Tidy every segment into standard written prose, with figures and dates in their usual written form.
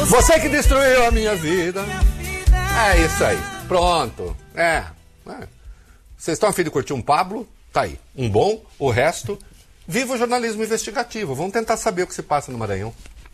Você que destruiu a minha vida. É isso aí. Pronto. Vocês estão a fim de curtir um Pablo? Tá aí. Um bom, o resto. Viva o jornalismo investigativo. Vamos tentar saber o que se passa no Maranhão.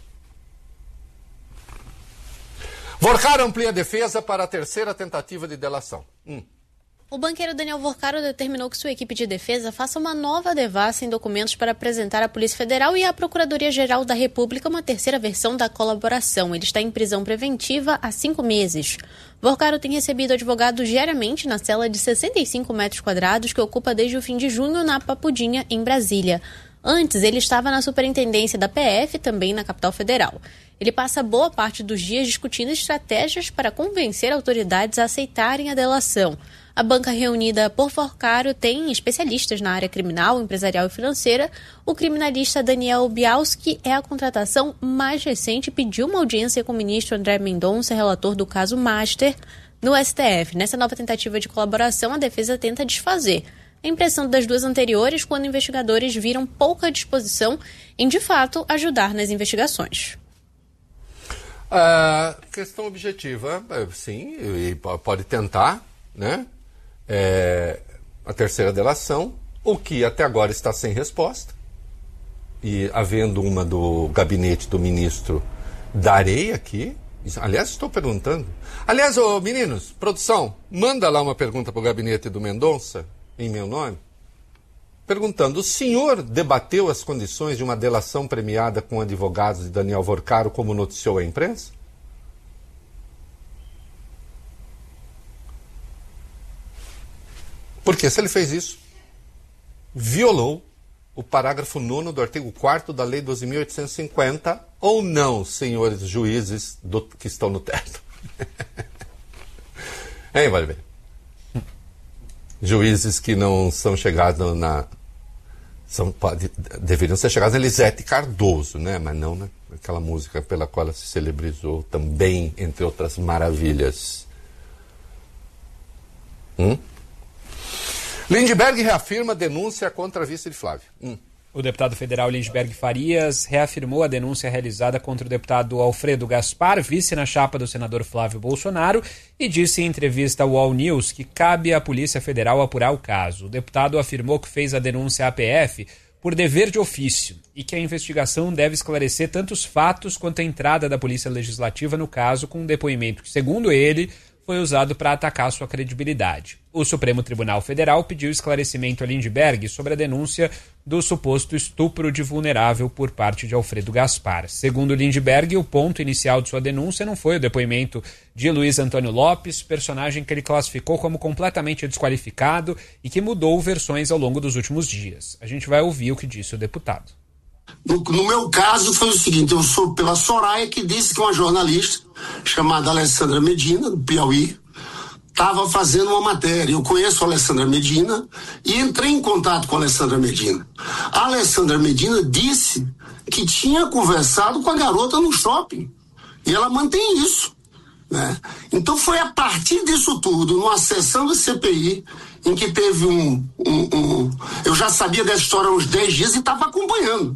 Vorcaro amplia a defesa para a terceira tentativa de delação. O banqueiro Daniel Vorcaro determinou que sua equipe de defesa faça uma nova devassa em documentos para apresentar à Polícia Federal e à Procuradoria-Geral da República uma terceira versão da colaboração. Ele está em prisão preventiva há 5 meses. Vorcaro tem recebido advogado diariamente na cela de 65 metros quadrados que ocupa desde o fim de junho na Papudinha, em Brasília. Antes, ele estava na superintendência da PF, também na capital federal. Ele passa boa parte dos dias discutindo estratégias para convencer autoridades a aceitarem a delação. A banca reunida por Vorcaro tem especialistas na área criminal, empresarial e financeira. O criminalista Daniel Bialski é a contratação mais recente e pediu uma audiência com o ministro André Mendonça, relator do caso Master, no STF. Nessa nova tentativa de colaboração, a defesa tenta desfazer a impressão das duas anteriores quando investigadores viram pouca disposição em, de fato, ajudar nas investigações. Questão objetiva, sim, e pode tentar, né? A terceira delação, o que até agora está sem resposta, e havendo uma do gabinete do ministro, darei aqui. Aliás, estou perguntando. Aliás, meninos, produção, manda lá uma pergunta para o gabinete do Mendonça, em meu nome, perguntando: o senhor debateu as condições de uma delação premiada com advogados de Daniel Vorcaro, como noticiou a imprensa? Porque se ele fez isso, violou o parágrafo 9º do artigo 4º da Lei 12.850, ou não, senhores juízes que estão no teto? Hein, vale bem? Juízes que não são chegados deveriam ser chegados a Elisete Cardoso, né? Mas não, né? Aquela música pela qual ela se celebrizou também, entre outras maravilhas. Lindbergh reafirma denúncia contra a vice de Flávio. O deputado federal Lindbergh Farias reafirmou a denúncia realizada contra o deputado Alfredo Gaspar, vice na chapa do senador Flávio Bolsonaro, e disse em entrevista ao All News que cabe à Polícia Federal apurar o caso. O deputado afirmou que fez a denúncia à PF por dever de ofício e que a investigação deve esclarecer tanto os fatos quanto a entrada da Polícia Legislativa no caso, com um depoimento que, segundo ele, foi usado para atacar sua credibilidade. O Supremo Tribunal Federal pediu esclarecimento a Lindbergh sobre a denúncia do suposto estupro de vulnerável por parte de Alfredo Gaspar. Segundo Lindbergh, o ponto inicial de sua denúncia não foi o depoimento de Luiz Antônio Lopes, personagem que ele classificou como completamente desqualificado e que mudou versões ao longo dos últimos dias. A gente vai ouvir o que disse o deputado. No meu caso foi o seguinte: eu sou pela Soraya, que disse que uma jornalista chamada Alessandra Medina, do Piauí, estava fazendo uma matéria. Eu conheço a Alessandra Medina e entrei em contato com a Alessandra Medina. A Alessandra Medina disse que tinha conversado com a garota no shopping e ela mantém isso, né? Então foi a partir disso tudo, numa sessão da CPI, em que teve eu já sabia dessa história há uns 10 dias e estava acompanhando.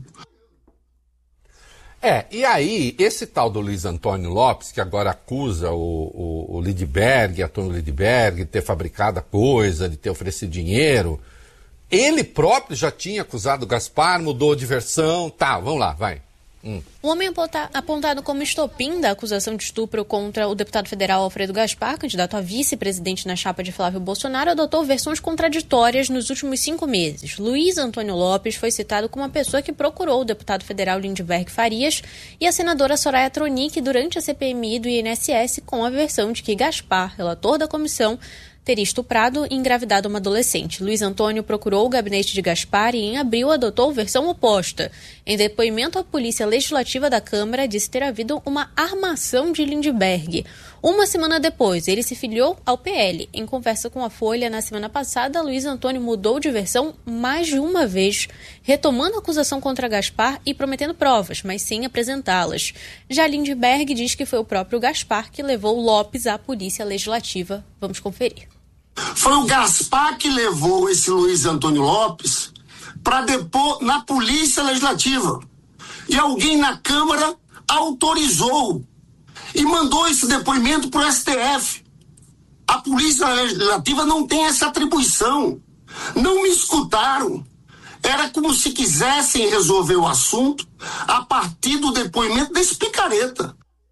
E aí, esse tal do Luiz Antônio Lopes, que agora acusa o Lindbergh, Antônio Lindbergh, de ter fabricado a coisa, de ter oferecido dinheiro, ele próprio já tinha acusado o Gaspar, mudou de versão, vamos lá, vai. O homem apontado como estopim da acusação de estupro contra o deputado federal Alfredo Gaspar, candidato a vice-presidente na chapa de Flávio Bolsonaro, adotou versões contraditórias nos últimos 5 meses. Luiz Antônio Lopes foi citado como uma pessoa que procurou o deputado federal Lindbergh Farias e a senadora Soraya Tronic durante a CPMI do INSS, com a versão de que Gaspar, relator da comissão, teria estuprado e engravidado uma adolescente. Luiz Antônio procurou o gabinete de Gaspar e, em abril, adotou versão oposta. Em depoimento à Polícia Legislativa da Câmara, disse ter havido uma armação de Lindbergh. Uma semana depois, ele se filiou ao PL. Em conversa com a Folha, na semana passada, Luiz Antônio mudou de versão mais de uma vez, retomando a acusação contra Gaspar e prometendo provas, mas sem apresentá-las. Já Lindbergh diz que foi o próprio Gaspar que levou Lopes à Polícia Legislativa. Vamos conferir. Foi o Gaspar que levou esse Luiz Antônio Lopes para depor na Polícia Legislativa. E alguém na Câmara autorizou e mandou esse depoimento para o STF. A Polícia Legislativa não tem essa atribuição. Não me escutaram. Era como se quisessem resolver o assunto a partir do depoimento desse picareta.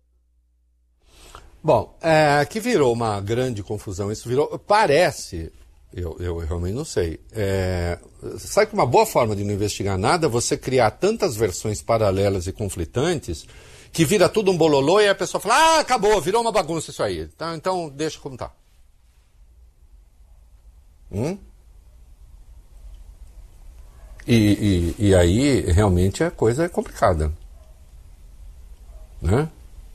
Bom, que virou uma grande confusão. Isso virou, parece, eu realmente não sei. Sabe que uma boa forma de não investigar nada é você criar tantas versões paralelas e conflitantes que vira tudo um bololô e a pessoa fala, acabou, virou uma bagunça isso aí. Então deixa como tá. E aí realmente a coisa é complicada, né?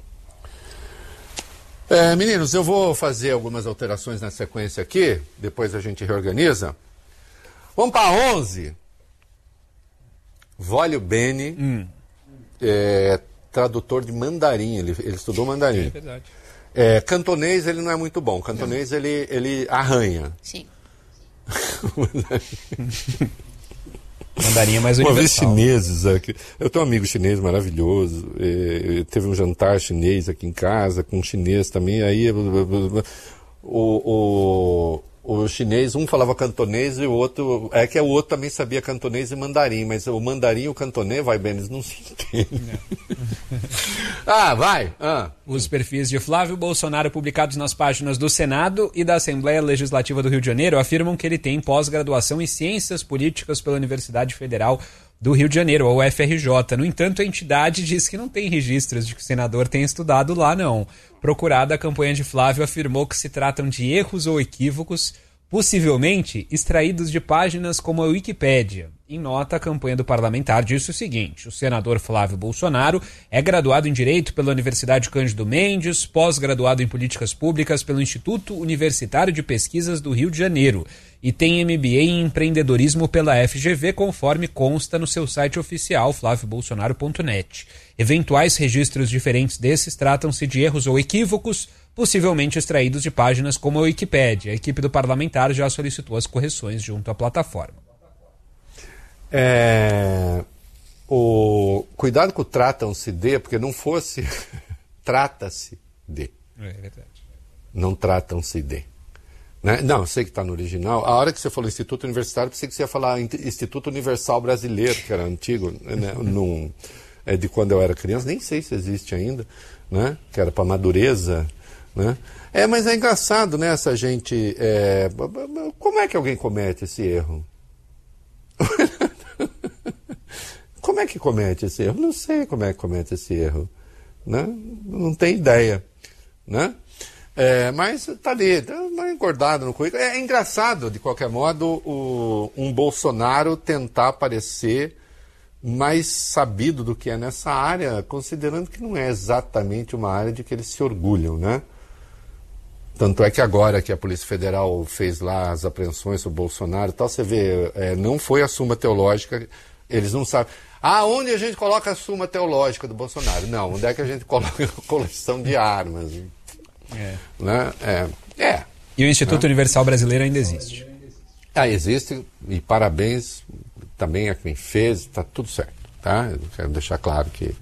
Meninos, eu vou fazer algumas alterações na sequência aqui, depois a gente reorganiza. Vamos para 11. Vólio Bene, tradutor de mandarim, ele estudou mandarim. É verdade. Cantonês ele não é muito bom, cantonês ele arranha. Sim. Mandarim é mais Uma universal. vez chineses aqui. Eu tenho um amigo chinês maravilhoso. Teve um jantar chinês aqui em casa, com um chinês também. Aí o chinês, um falava cantonês e o outro... o outro também sabia cantonês e mandarim, mas o mandarim e o cantonês, eles não se entendem. Vai! Os perfis de Flávio Bolsonaro publicados nas páginas do Senado e da Assembleia Legislativa do Rio de Janeiro afirmam que ele tem pós-graduação em Ciências Políticas pela Universidade Federal do Rio de Janeiro, a UFRJ. No entanto, a entidade diz que não tem registros de que o senador tenha estudado lá, não. Procurada, a campanha de Flávio afirmou que se tratam de erros ou equívocos, possivelmente extraídos de páginas como a Wikipédia. Em nota, a campanha do parlamentar disse o seguinte: o senador Flávio Bolsonaro é graduado em Direito pela Universidade Cândido Mendes, pós-graduado em Políticas Públicas pelo Instituto Universitário de Pesquisas do Rio de Janeiro e tem MBA em Empreendedorismo pela FGV, conforme consta no seu site oficial, flaviobolsonaro.net. Eventuais registros diferentes desses tratam-se de erros ou equívocos, possivelmente extraídos de páginas como a Wikipédia. A equipe do parlamentar já solicitou as correções junto à plataforma. Cuidado com o tratam-se de, porque não fosse trata-se de. É verdade. Não tratam-se de. Né? Não, eu sei que está no original. A hora que você falou Instituto Universitário, pensei que você ia falar Instituto Universal Brasileiro, que era antigo, né? De quando eu era criança, nem sei se existe ainda, né? Que era para madureza, né? Mas é engraçado, né? Essa gente... Como é que alguém comete esse erro? Como é que comete esse erro? Não sei como é que comete esse erro, né? Não tem ideia, né? Mas tá ali, tá engordado no currículo. É engraçado, de qualquer modo, um Bolsonaro tentar parecer mais sabido do que é nessa área, considerando que não é exatamente uma área de que eles se orgulham, né? Tanto é que agora que a Polícia Federal fez lá as apreensões sobre o Bolsonaro e tal, você vê, não foi a Suma Teológica, eles não sabem. Onde a gente coloca a Suma Teológica do Bolsonaro? Não, onde é que a gente coloca a coleção de armas? Né? E o Instituto Universal Brasileiro ainda existe. Existe, e parabéns também a quem fez, está tudo certo, tá? Eu quero deixar claro que...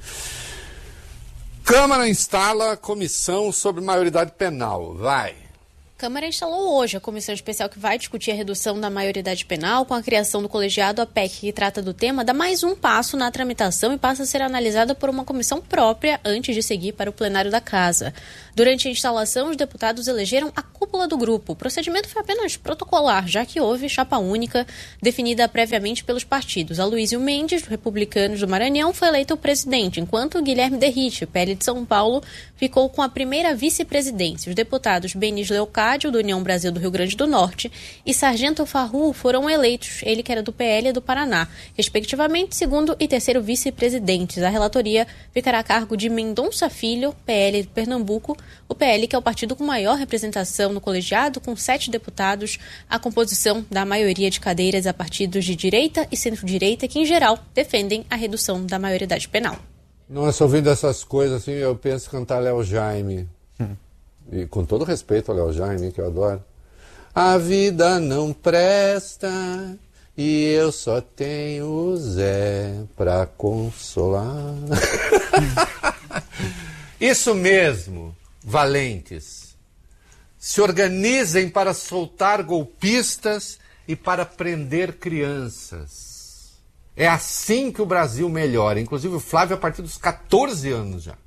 Câmara instala comissão sobre maioridade penal. Vai. A Câmara instalou hoje a comissão especial que vai discutir a redução da maioridade penal. Com a criação do colegiado, a PEC que trata do tema dá mais um passo na tramitação e passa a ser analisada por uma comissão própria antes de seguir para o plenário da Casa. Durante a instalação, os deputados elegeram a cúpula do grupo. O procedimento foi apenas protocolar, já que houve chapa única definida previamente pelos partidos. Aloysio Mendes, do Republicanos do Maranhão, foi eleito o presidente, enquanto Guilherme Derrite, PL de São Paulo, ficou com a primeira vice-presidência. Os deputados Benis Leocádio, do União Brasil do Rio Grande do Norte, e Sargento Farru foram eleitos, ele que era do PL e do Paraná, respectivamente segundo e terceiro vice-presidentes. A relatoria ficará a cargo de Mendonça Filho, PL de Pernambuco, o PL que é o partido com maior representação no colegiado, com 7 deputados, a composição da maioria de cadeiras a partidos de direita e centro-direita, que em geral defendem a redução da maioridade penal. Nossa, ouvindo essas coisas assim, eu penso em cantar Léo Jaime. E com todo respeito ao Léo Jaime, que eu adoro. A vida não presta e eu só tenho o Zé pra consolar. Isso mesmo, valentes. Se organizem para soltar golpistas e para prender crianças. É assim que o Brasil melhora. Inclusive o Flávio a partir dos 14 anos já.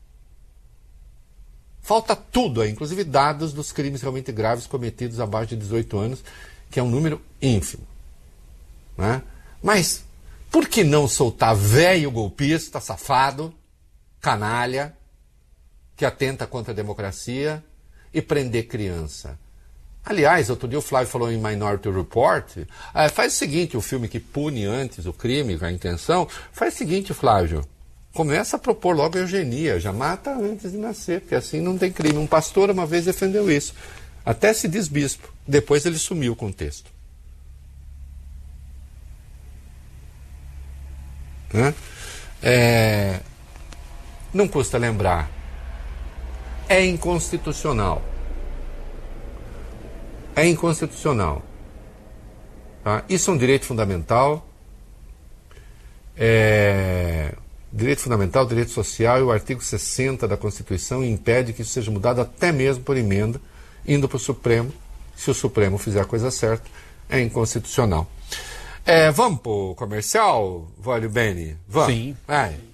Falta tudo aí, inclusive dados dos crimes realmente graves cometidos abaixo de 18 anos, que é um número ínfimo. Né? Mas por que não soltar velho golpista, safado, canalha, que atenta contra a democracia e prender criança? Aliás, outro dia o Flávio falou em Minority Report, faz o seguinte, o filme que pune antes o crime, a intenção, faz o seguinte, Flávio, começa a propor logo a eugenia, já mata antes de nascer, porque assim não tem crime. Um pastor uma vez defendeu isso, até se diz bispo, depois ele sumiu com o texto. Não custa lembrar, é inconstitucional. É inconstitucional. Tá? Isso é um direito fundamental. Direito fundamental, direito social, e o artigo 60 da Constituição impede que isso seja mudado até mesmo por emenda, indo para o Supremo. Se o Supremo fizer a coisa certa, é inconstitucional. Vamos para o comercial, Vólio Beni? Vamos? Sim.